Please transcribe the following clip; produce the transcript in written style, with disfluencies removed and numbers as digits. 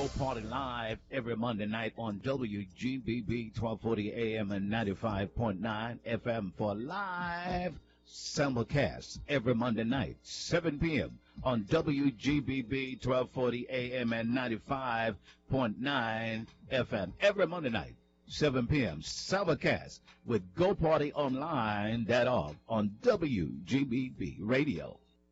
Go Party Live every Monday night on WGBB 1240 AM and 95.9 FM for live simulcast every Monday night, 7 p.m. on WGBB 1240 AM and 95.9 FM every Monday night, 7 p.m. simulcast with GoPartyOnline.org on WGBB Radio.